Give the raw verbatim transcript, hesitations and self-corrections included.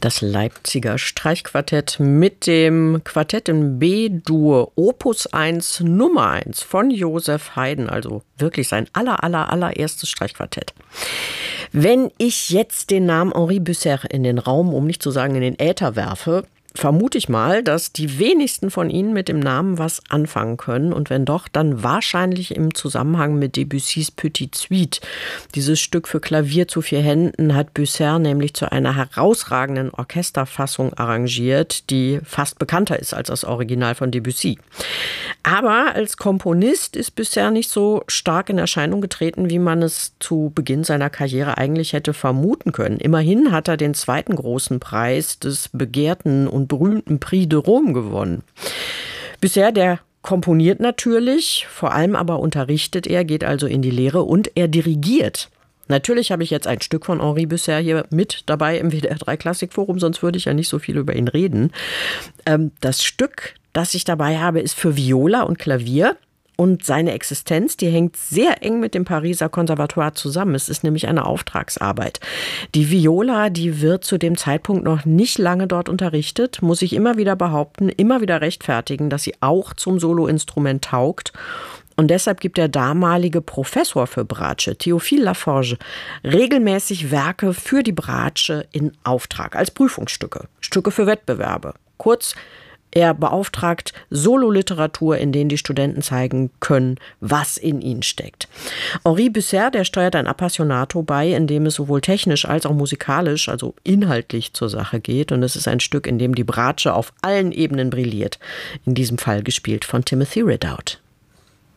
Das Leipziger Streichquartett mit dem Quartett in B-Dur, Opus eins, Nummer eins von Joseph Haydn, also wirklich sein aller, aller, allererstes Streichquartett. Wenn ich jetzt den Namen Henri Bucer in den Raum, um nicht zu sagen in den Äther werfe, vermute ich mal, dass die wenigsten von Ihnen mit dem Namen was anfangen können. Und wenn doch, dann wahrscheinlich im Zusammenhang mit Debussys Petite Suite. Dieses Stück für Klavier zu vier Händen hat Bucer nämlich zu einer herausragenden Orchesterfassung arrangiert, die fast bekannter ist als das Original von Debussy. Aber als Komponist ist Bucer nicht so stark in Erscheinung getreten, wie man es zu Beginn seiner Karriere eigentlich hätte vermuten können. Immerhin hat er den zweiten großen Preis des begehrten und berühmten Prix de Rome gewonnen. Bucer, der komponiert natürlich, vor allem aber unterrichtet er, geht also in die Lehre und er dirigiert. Natürlich habe ich jetzt ein Stück von Henri Bucer hier mit dabei im W D R drei Klassikforum, sonst würde ich ja nicht so viel über ihn reden. Das Stück, das ich dabei habe, ist für Viola und Klavier. Und seine Existenz, die hängt sehr eng mit dem Pariser Conservatoire zusammen. Es ist nämlich eine Auftragsarbeit. Die Viola, die wird zu dem Zeitpunkt noch nicht lange dort unterrichtet, muss sich immer wieder behaupten, immer wieder rechtfertigen, dass sie auch zum Soloinstrument taugt. Und deshalb gibt der damalige Professor für Bratsche, Théophile Laforge, regelmäßig Werke für die Bratsche in Auftrag als Prüfungsstücke, Stücke für Wettbewerbe. Kurz, er beauftragt Sololiteratur, in denen die Studenten zeigen können, was in ihnen steckt. Henri Bucer, der steuert ein Appassionato bei, in dem es sowohl technisch als auch musikalisch, also inhaltlich zur Sache geht. Und es ist ein Stück, in dem die Bratsche auf allen Ebenen brilliert. In diesem Fall gespielt von Timothy Ridout.